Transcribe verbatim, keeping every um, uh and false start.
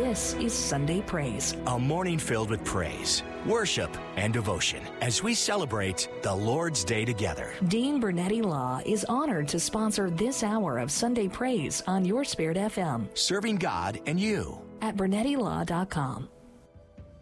This is Sunday Praise. A morning filled with praise, worship, and devotion as we celebrate the Lord's Day together. Dean Bernetti Law is honored to sponsor this hour of Sunday Praise on Your Spirit F M. Serving God and you. At Bernetti Law dot com.